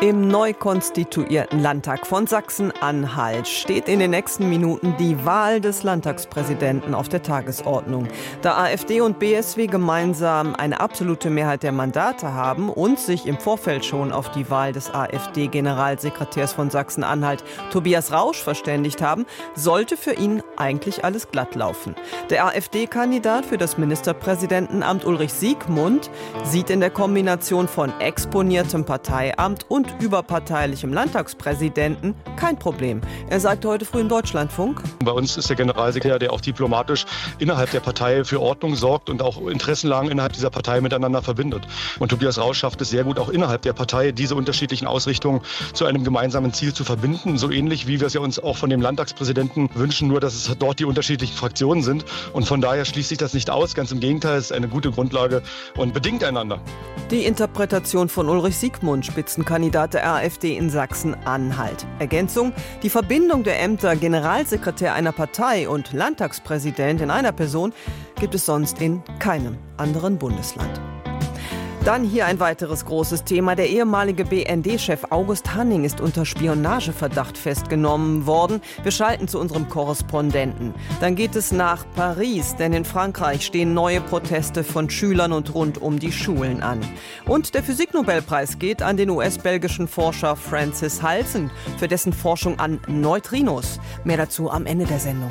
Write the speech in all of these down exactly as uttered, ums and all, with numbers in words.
Im neu konstituierten Landtag von Sachsen-Anhalt steht in den nächsten Minuten die Wahl des Landtagspräsidenten auf der Tagesordnung. Da AfD und B S W gemeinsam eine absolute Mehrheit der Mandate haben und sich im Vorfeld schon auf die Wahl des AfD-Generalsekretärs von Sachsen-Anhalt, Tobias Rausch, verständigt haben, sollte für ihn eigentlich alles glatt laufen. Der AfD-Kandidat für das Ministerpräsidentenamt Ulrich Siegmund sieht in der Kombination von exponiertem Parteiamt und überparteilichem Landtagspräsidenten kein Problem. Er sagte heute früh im Deutschlandfunk: Bei uns ist der Generalsekretär, der auch diplomatisch innerhalb der Partei für Ordnung sorgt und auch Interessenlagen innerhalb dieser Partei miteinander verbindet. Und Tobias Rausch schafft es sehr gut, auch innerhalb der Partei diese unterschiedlichen Ausrichtungen zu einem gemeinsamen Ziel zu verbinden. So ähnlich, wie wir es ja uns auch von dem Landtagspräsidenten wünschen, nur dass es dort die unterschiedlichen Fraktionen sind. Und von daher schließt sich das nicht aus. Ganz im Gegenteil, es ist eine gute Grundlage und bedingt einander. Die Interpretation von Ulrich Siegmund, Spitzenkandidat der AfD in Sachsen-Anhalt. Ergänzung: Die Verbindung der Ämter Generalsekretär einer Partei und Landtagspräsident in einer Person gibt es sonst in keinem anderen Bundesland. Dann hier ein weiteres großes Thema. Der ehemalige B N D-Chef August Hanning ist unter Spionageverdacht festgenommen worden. Wir schalten zu unserem Korrespondenten. Dann geht es nach Paris, denn in Frankreich stehen neue Proteste von Schülern und rund um die Schulen an. Und der Physiknobelpreis geht an den U S-belgischen Forscher Francis Halsen für dessen Forschung an Neutrinos. Mehr dazu am Ende der Sendung.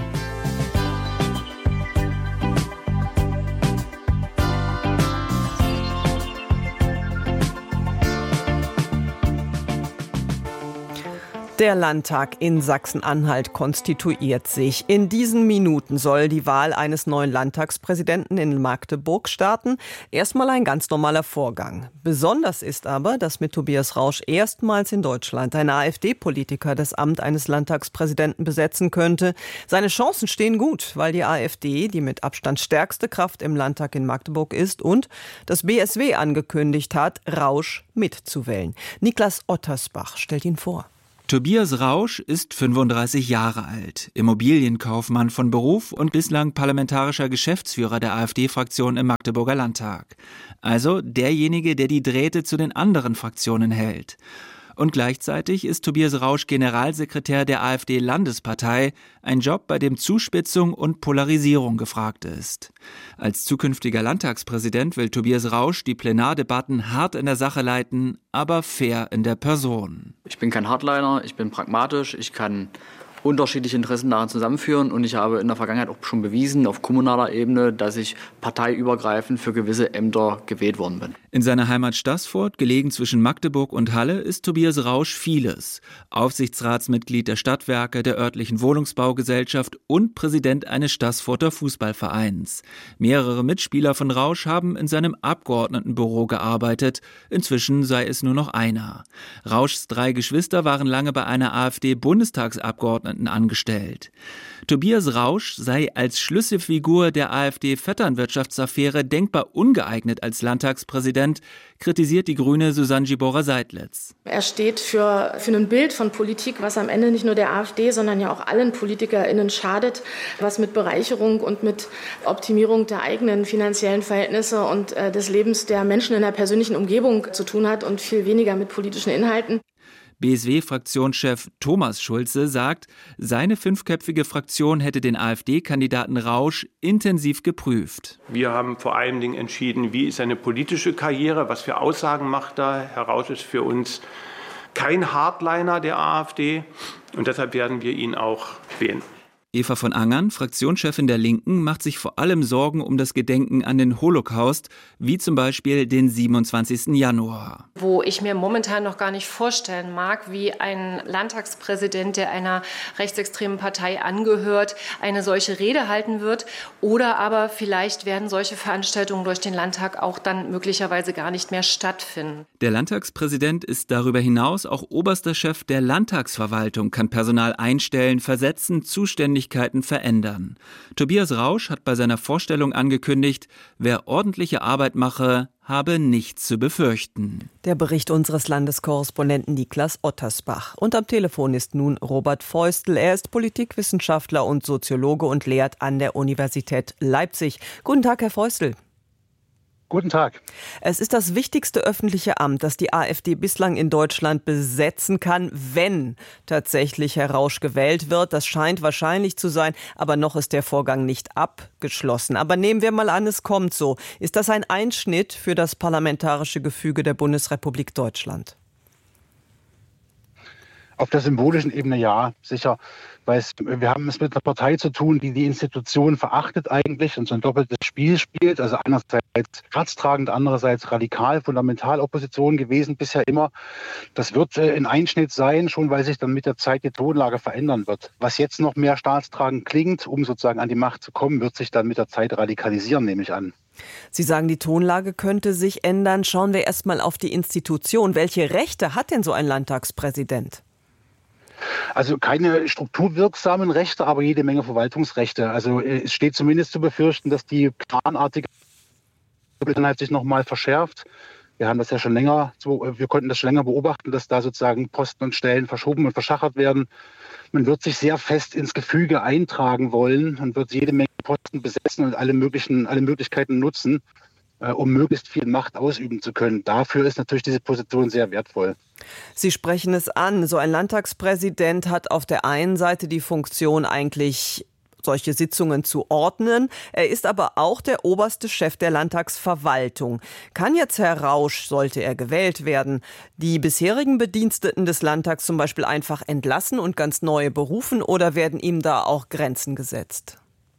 Der Landtag in Sachsen-Anhalt konstituiert sich. In diesen Minuten soll die Wahl eines neuen Landtagspräsidenten in Magdeburg starten. Erstmal ein ganz normaler Vorgang. Besonders ist aber, dass mit Tobias Rausch erstmals in Deutschland ein AfD-Politiker das Amt eines Landtagspräsidenten besetzen könnte. Seine Chancen stehen gut, weil die AfD die mit Abstand stärkste Kraft im Landtag in Magdeburg ist und das B S W angekündigt hat, Rausch mitzuwählen. Niklas Ottersbach stellt ihn vor. Tobias Rausch ist fünfunddreißig Jahre alt, Immobilienkaufmann von Beruf und bislang parlamentarischer Geschäftsführer der AfD-Fraktion im Magdeburger Landtag. Also derjenige, der die Drähte zu den anderen Fraktionen hält. Und gleichzeitig ist Tobias Rausch Generalsekretär der AfD-Landespartei, ein Job, bei dem Zuspitzung und Polarisierung gefragt ist. Als zukünftiger Landtagspräsident will Tobias Rausch die Plenardebatten hart in der Sache leiten, aber fair in der Person. Ich bin kein Hardliner, ich bin pragmatisch, ich kann unterschiedliche Interessen daran zusammenführen und ich habe in der Vergangenheit auch schon bewiesen, auf kommunaler Ebene, dass ich parteiübergreifend für gewisse Ämter gewählt worden bin. In seiner Heimat Staßfurt, gelegen zwischen Magdeburg und Halle, ist Tobias Rausch vieles. Aufsichtsratsmitglied der Stadtwerke, der örtlichen Wohnungsbaugesellschaft und Präsident eines Staßfurter Fußballvereins. Mehrere Mitspieler von Rausch haben in seinem Abgeordnetenbüro gearbeitet. Inzwischen sei es nur noch einer. Rauschs drei Geschwister waren lange bei einer AfD-Bundestagsabgeordneten angestellt. Tobias Rausch sei als Schlüsselfigur der AfD-Vetternwirtschaftsaffäre denkbar ungeeignet als Landtagspräsident, kritisiert die Grüne Susanne Gibora-Seidlitz. Er steht für, für ein Bild von Politik, was am Ende nicht nur der AfD, sondern ja auch allen PolitikerInnen schadet, was mit Bereicherung und mit Optimierung der eigenen finanziellen Verhältnisse und äh, des Lebens der Menschen in der persönlichen Umgebung zu tun hat und viel weniger mit politischen Inhalten. B S W-Fraktionschef Thomas Schulze sagt, seine fünfköpfige Fraktion hätte den AfD-Kandidaten Rausch intensiv geprüft. Wir haben vor allen Dingen entschieden, wie ist seine politische Karriere, was für Aussagen macht er. Herr Rausch ist für uns kein Hardliner der AfD und deshalb werden wir ihn auch wählen. Eva von Angern, Fraktionschefin der Linken, macht sich vor allem Sorgen um das Gedenken an den Holocaust, wie zum Beispiel den siebenundzwanzigsten Januar. Wo ich mir momentan noch gar nicht vorstellen mag, wie ein Landtagspräsident, der einer rechtsextremen Partei angehört, eine solche Rede halten wird. Oder aber vielleicht werden solche Veranstaltungen durch den Landtag auch dann möglicherweise gar nicht mehr stattfinden. Der Landtagspräsident ist darüber hinaus auch oberster Chef der Landtagsverwaltung, kann Personal einstellen, versetzen, zuständig verändern. Tobias Rausch hat bei seiner Vorstellung angekündigt, wer ordentliche Arbeit mache, habe nichts zu befürchten. Der Bericht unseres Landeskorrespondenten Niklas Ottersbach. Und am Telefon ist nun Robert Feustel. Er ist Politikwissenschaftler und Soziologe und lehrt an der Universität Leipzig. Guten Tag, Herr Feustel. Guten Tag. Es ist das wichtigste öffentliche Amt, das die AfD bislang in Deutschland besetzen kann, wenn tatsächlich Herr Rausch gewählt wird. Das scheint wahrscheinlich zu sein, aber noch ist der Vorgang nicht abgeschlossen. Aber nehmen wir mal an, es kommt so. Ist das ein Einschnitt für das parlamentarische Gefüge der Bundesrepublik Deutschland? Auf der symbolischen Ebene ja, sicher. Weil es, wir haben es mit einer Partei zu tun, die die Institution verachtet eigentlich und so ein doppeltes Spiel spielt. Also einerseits herztragend, andererseits radikal, fundamental Opposition gewesen bisher immer. Das wird äh, ein Einschnitt sein, schon weil sich dann mit der Zeit die Tonlage verändern wird. Was jetzt noch mehr staatstragend klingt, um sozusagen an die Macht zu kommen, wird sich dann mit der Zeit radikalisieren, nehme ich an. Sie sagen, die Tonlage könnte sich ändern. Schauen wir erst mal auf die Institution. Welche Rechte hat denn so ein Landtagspräsident? Also keine strukturwirksamen Rechte, aber jede Menge Verwaltungsrechte. Also es steht zumindest zu befürchten, dass die planartige Inhalt sich noch mal verschärft. Wir haben das ja schon länger, wir konnten das schon länger beobachten, dass da sozusagen Posten und Stellen verschoben und verschachert werden. Man wird sich sehr fest ins Gefüge eintragen wollen und wird jede Menge Posten besetzen und alle möglichen, alle Möglichkeiten nutzen, um möglichst viel Macht ausüben zu können. Dafür ist natürlich diese Position sehr wertvoll. Sie sprechen es an. So ein Landtagspräsident hat auf der einen Seite die Funktion, eigentlich solche Sitzungen zu ordnen. Er ist aber auch der oberste Chef der Landtagsverwaltung. Kann jetzt Herr Rausch, sollte er gewählt werden, die bisherigen Bediensteten des Landtags zum Beispiel einfach entlassen und ganz neue berufen, oder werden ihm da auch Grenzen gesetzt?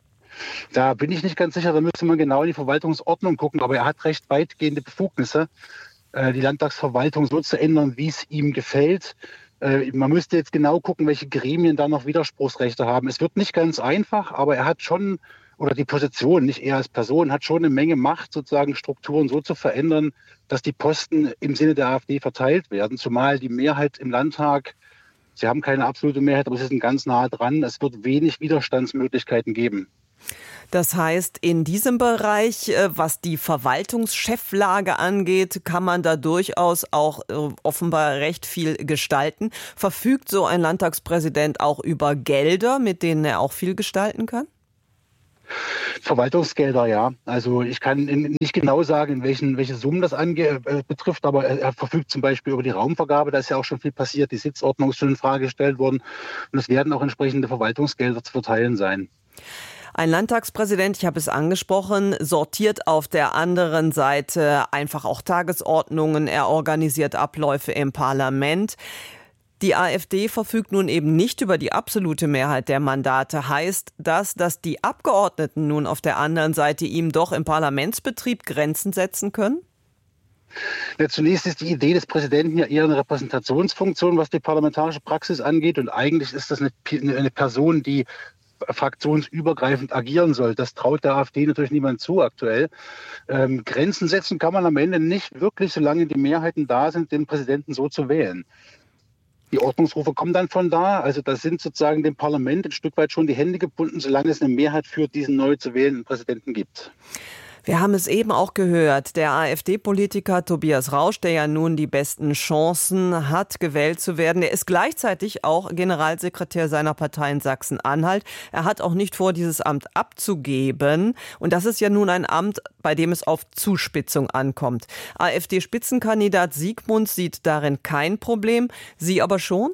Da bin ich nicht ganz sicher, da müsste man genau in die Verwaltungsordnung gucken, aber er hat recht weitgehende Befugnisse, die Landtagsverwaltung so zu ändern, wie es ihm gefällt. Man müsste jetzt genau gucken, welche Gremien da noch Widerspruchsrechte haben. Es wird nicht ganz einfach, aber er hat schon, oder die Position, nicht er als Person, hat schon eine Menge Macht, sozusagen Strukturen so zu verändern, dass die Posten im Sinne der AfD verteilt werden, zumal die Mehrheit im Landtag, sie haben keine absolute Mehrheit, aber sie sind ganz nah dran, es wird wenig Widerstandsmöglichkeiten geben. Das heißt, in diesem Bereich, was die Verwaltungscheflage angeht, kann man da durchaus auch offenbar recht viel gestalten. Verfügt so ein Landtagspräsident auch über Gelder, mit denen er auch viel gestalten kann? Verwaltungsgelder, ja. Also ich kann nicht genau sagen, in welchen, welche Summen das ange äh, betrifft, aber er, er verfügt zum Beispiel über die Raumvergabe, da ist ja auch schon viel passiert, die Sitzordnung ist schon in Frage gestellt worden und es werden auch entsprechende Verwaltungsgelder zu verteilen sein. Ein Landtagspräsident, ich habe es angesprochen, sortiert auf der anderen Seite einfach auch Tagesordnungen, er organisiert Abläufe im Parlament. Die AfD verfügt nun eben nicht über die absolute Mehrheit der Mandate. Heißt das, dass die Abgeordneten nun auf der anderen Seite ihm doch im Parlamentsbetrieb Grenzen setzen können? Ja, zunächst ist die Idee des Präsidenten ja eher eine Repräsentationsfunktion, was die parlamentarische Praxis angeht. Und eigentlich ist das eine, eine Person, die fraktionsübergreifend agieren soll. Das traut der AfD natürlich niemand zu aktuell. Ähm, Grenzen setzen kann man am Ende nicht wirklich, solange die Mehrheiten da sind, den Präsidenten so zu wählen. Die Ordnungsrufe kommen dann von da. Also da sind sozusagen dem Parlament ein Stück weit schon die Hände gebunden, solange es eine Mehrheit für diesen neu zu wählenden Präsidenten gibt. Wir haben es eben auch gehört, der AfD-Politiker Tobias Rausch, der ja nun die besten Chancen hat, gewählt zu werden, der ist gleichzeitig auch Generalsekretär seiner Partei in Sachsen-Anhalt. Er hat auch nicht vor, dieses Amt abzugeben. Und das ist ja nun ein Amt, bei dem es auf Zuspitzung ankommt. AfD-Spitzenkandidat Siegmunds sieht darin kein Problem. Sie aber schon?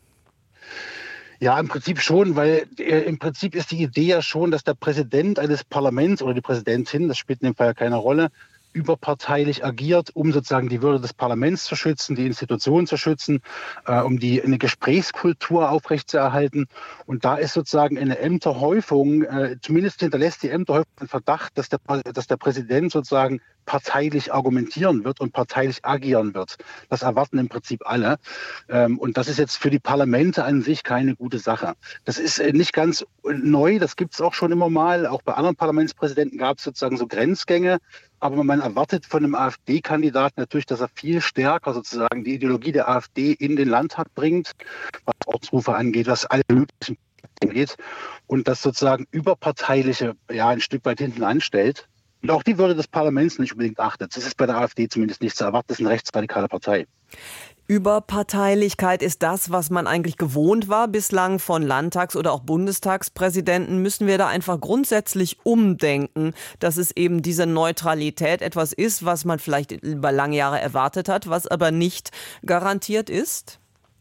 Ja, im Prinzip schon, weil äh, im Prinzip ist die Idee ja schon, dass der Präsident eines Parlaments oder die Präsidentin, das spielt in dem Fall ja keine Rolle, überparteilich agiert, um sozusagen die Würde des Parlaments zu schützen, die Institutionen zu schützen, äh, um die eine Gesprächskultur aufrechtzuerhalten. Und da ist sozusagen eine Ämterhäufung, äh, zumindest hinterlässt die Ämterhäufung den Verdacht, dass der, dass der Präsident sozusagen parteilich argumentieren wird und parteilich agieren wird. Das erwarten im Prinzip alle. Und das ist jetzt für die Parlamente an sich keine gute Sache. Das ist nicht ganz neu, das gibt es auch schon immer mal. Auch bei anderen Parlamentspräsidenten gab es sozusagen so Grenzgänge. Aber man erwartet von einem AfD-Kandidaten natürlich, dass er viel stärker sozusagen die Ideologie der AfD in den Landtag bringt, was Ortsrufe angeht, was alle möglichen angeht. Und das sozusagen überparteiliche ja ein Stück weit hinten anstellt. Und auch die Würde des Parlaments nicht unbedingt achtet. Das ist bei der AfD zumindest nicht zu erwarten. Das ist eine rechtsradikale Partei. Überparteilichkeit ist das, was man eigentlich gewohnt war bislang von Landtags- oder auch Bundestagspräsidenten. Müssen wir da einfach grundsätzlich umdenken, dass es eben diese Neutralität etwas ist, was man vielleicht über lange Jahre erwartet hat, was aber nicht garantiert ist?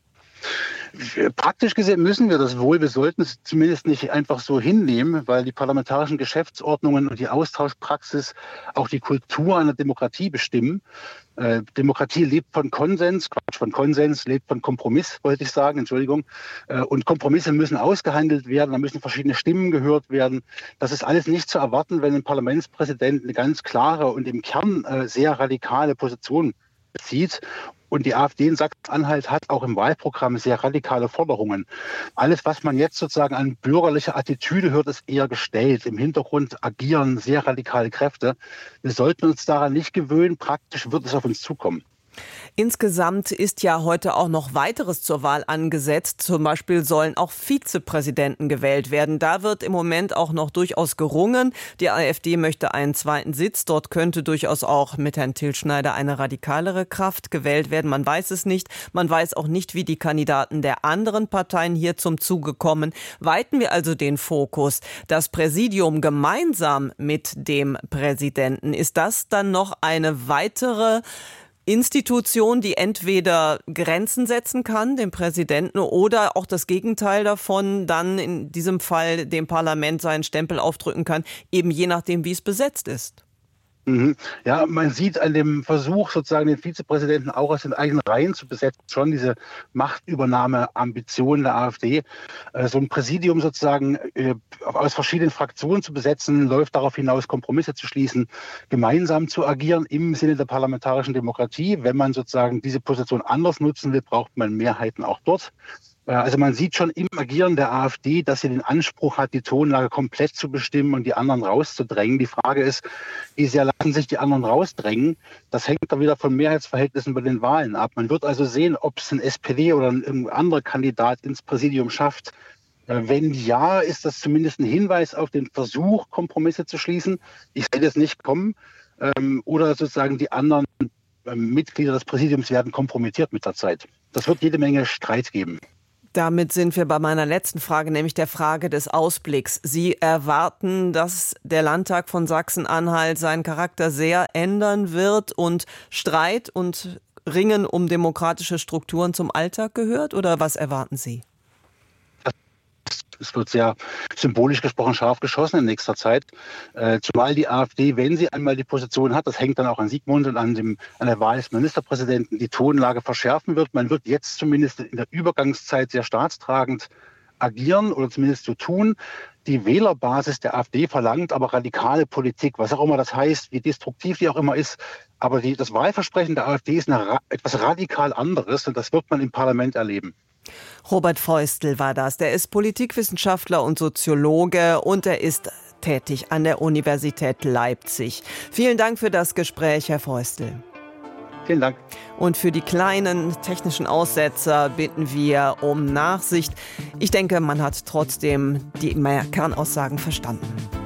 Praktisch gesehen müssen wir das wohl. Wir sollten es zumindest nicht einfach so hinnehmen, weil die parlamentarischen Geschäftsordnungen und die Austauschpraxis auch die Kultur einer Demokratie bestimmen. Äh, Demokratie lebt von Konsens, Quatsch, von Konsens, lebt von Kompromiss, wollte ich sagen, Entschuldigung. Äh, und Kompromisse müssen ausgehandelt werden, da müssen verschiedene Stimmen gehört werden. Das ist alles nicht zu erwarten, wenn ein Parlamentspräsident eine ganz klare und im Kern äh, sehr radikale Position bezieht. Und die AfD in Sachsen-Anhalt hat auch im Wahlprogramm sehr radikale Forderungen. Alles, was man jetzt sozusagen an bürgerlicher Attitüde hört, ist eher gestellt. Im Hintergrund agieren sehr radikale Kräfte. Wir sollten uns daran nicht gewöhnen. Praktisch wird es auf uns zukommen. Insgesamt ist ja heute auch noch weiteres zur Wahl angesetzt. Zum Beispiel sollen auch Vizepräsidenten gewählt werden. Da wird im Moment auch noch durchaus gerungen. Die AfD möchte einen zweiten Sitz. Dort könnte durchaus auch mit Herrn Till Schneider eine radikalere Kraft gewählt werden. Man weiß es nicht. Man weiß auch nicht, wie die Kandidaten der anderen Parteien hier zum Zuge kommen. Weiten wir also den Fokus. Das Präsidium gemeinsam mit dem Präsidenten. Ist das dann noch eine weitere Institution, die entweder Grenzen setzen kann, dem Präsidenten, oder auch das Gegenteil davon, dann in diesem Fall dem Parlament seinen Stempel aufdrücken kann, eben je nachdem, wie es besetzt ist? Mhm. Ja, man sieht an dem Versuch, sozusagen den Vizepräsidenten auch aus den eigenen Reihen zu besetzen, schon diese Machtübernahme-Ambition der AfD. Äh, so ein Präsidium sozusagen äh, aus verschiedenen Fraktionen zu besetzen, läuft darauf hinaus, Kompromisse zu schließen, gemeinsam zu agieren im Sinne der parlamentarischen Demokratie. Wenn man sozusagen diese Position anders nutzen will, braucht man Mehrheiten auch dort. Also man sieht schon im Agieren der AfD, dass sie den Anspruch hat, die Tonlage komplett zu bestimmen und die anderen rauszudrängen. Die Frage ist, wie sehr lassen sich die anderen rausdrängen? Das hängt dann wieder von Mehrheitsverhältnissen bei den Wahlen ab. Man wird also sehen, ob es ein S P D oder ein anderer Kandidat ins Präsidium schafft. Wenn ja, ist das zumindest ein Hinweis auf den Versuch, Kompromisse zu schließen. Ich sehe das nicht kommen. Oder sozusagen die anderen Mitglieder des Präsidiums werden kompromittiert mit der Zeit. Das wird jede Menge Streit geben. Damit sind wir bei meiner letzten Frage, nämlich der Frage des Ausblicks. Sie erwarten, dass der Landtag von Sachsen-Anhalt seinen Charakter sehr ändern wird und Streit und Ringen um demokratische Strukturen zum Alltag gehört? Oder was erwarten Sie? Es wird sehr symbolisch gesprochen scharf geschossen in nächster Zeit. Äh, zumal die AfD, wenn sie einmal die Position hat, das hängt dann auch an Sigmund und an, dem, an der Wahl des Ministerpräsidenten, die Tonlage verschärfen wird. Man wird jetzt zumindest in der Übergangszeit sehr staatstragend agieren oder zumindest so tun. Die Wählerbasis der AfD verlangt aber radikale Politik, was auch immer das heißt, wie destruktiv die auch immer ist. Aber die, das Wahlversprechen der AfD ist eine, etwas radikal anderes und das wird man im Parlament erleben. Robert Feustel war das. Der ist Politikwissenschaftler und Soziologe und er ist tätig an der Universität Leipzig. Vielen Dank für das Gespräch, Herr Feustel. Vielen Dank. Und für die kleinen technischen Aussetzer bitten wir um Nachsicht. Ich denke, man hat trotzdem die Kernaussagen verstanden.